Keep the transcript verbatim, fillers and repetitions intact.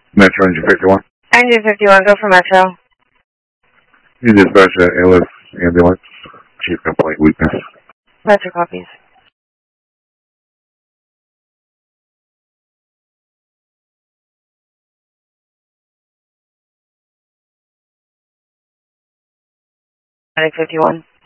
Metro Engine fifty-one. Engine fifty-one, go for Metro. You dispatch an airless ambulance. Chief complaint weakness. Metro copies. Medic fifty-one.